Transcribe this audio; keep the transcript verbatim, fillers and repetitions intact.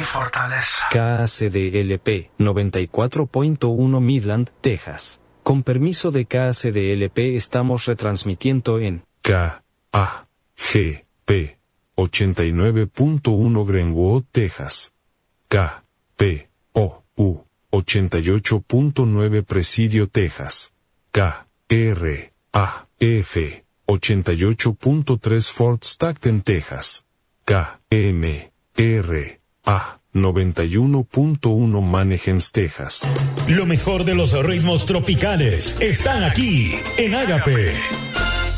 fortaleza. K A C D L P noventa y cuatro punto uno Midland, Texas. Con permiso de K A C D L P estamos retransmitiendo en K A G P ochenta y nueve punto uno Greenwood, Texas. K P O U ochenta y ocho punto nueve Presidio, Texas. K R A F ochenta y ocho punto tres Fort Stockton, Texas. K M R A noventa y uno punto uno Manahems, Texas. Lo mejor de los ritmos tropicales están aquí en Ágape.